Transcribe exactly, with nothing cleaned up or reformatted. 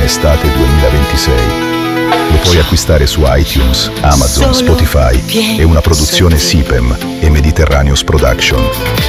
estate duemilaventisei. Lo puoi acquistare su iTunes, Amazon, Spotify. È una produzione Sipem e Mediterraneous Production.